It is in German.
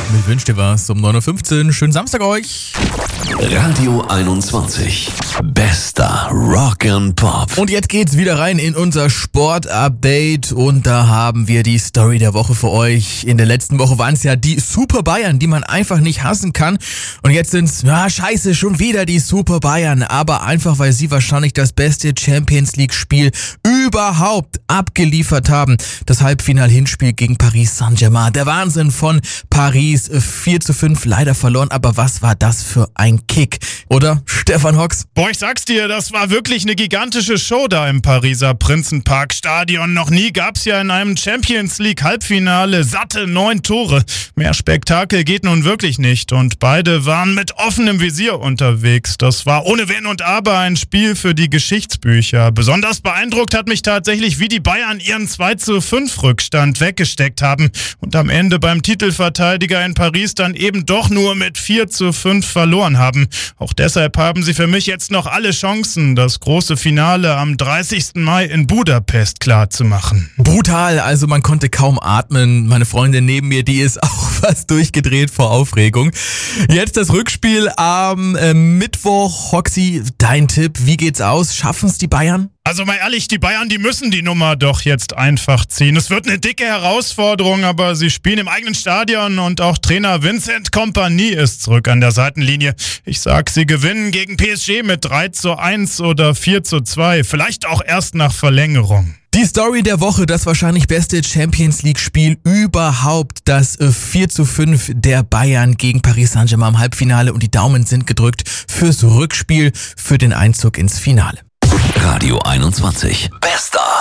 mit Wünsch dir was um 9.15 Uhr. Schönen Samstag euch. Radio 21. Bester Rock'n'Pop. Und jetzt geht's wieder rein in unser Sport-Update und da haben wir die Story der Woche für euch. In der letzten Woche waren es ja die Super Bayern, die man einfach nicht hassen kann. Und jetzt sind's, scheiße, schon wieder die Super Bayern. Aber einfach, weil sie wahrscheinlich das beste Champions-League-Spiel überhaupt abgeliefert haben. Das Halbfinal-Hinspiel gegen Paris Saint-Germain. Der Wahnsinn von Paris, 4:5, leider verloren. Aber was war das für ein Kick? Oder, Stefan Hocks? Boah, ich sag's dir, das war wirklich eine gigantische Show da im Pariser Prinzenpark-Stadion. Noch nie gab's ja in einem Champions-League-Halbfinale satte 9 Tore. Mehr Spektakel geht nun wirklich nicht. Und beide waren mit offenem Visier unterwegs. Das war ohne Wenn und Aber ein Spiel für die Geschichtsbücher. Besonders beeindruckt hat mich tatsächlich, wie die Bayern ihren 2:5 Rückstand weggesteckt haben und am Ende beim Titelverteidiger in Paris dann eben doch nur mit 4:5 verloren haben. Auch deshalb haben sie für mich jetzt noch alle Chancen, das große Finale am 30. Mai in Budapest klarzumachen. Brutal, also man konnte kaum atmen. Meine Freundin neben mir, die ist auch fast durchgedreht vor Aufregung. Jetzt das Rückspiel am Mittwoch. Hoxi, dein Tipp, wie geht's aus? Schaffen's die Bayern? Also mal ehrlich, die Bayern, die müssen die Nummer doch jetzt einfach ziehen. Es wird eine dicke Herausforderung, aber sie spielen im eigenen Stadion und auch Trainer Vincent Kompany ist zurück an der Seitenlinie. Ich sag, sie gewinnen gegen PSG mit 3:1 oder 4:2, vielleicht auch erst nach Verlängerung. Die Story der Woche, das wahrscheinlich beste Champions-League-Spiel überhaupt, das 4:5 der Bayern gegen Paris Saint-Germain im Halbfinale und die Daumen sind gedrückt fürs Rückspiel, für den Einzug ins Finale. Radio 21. Bester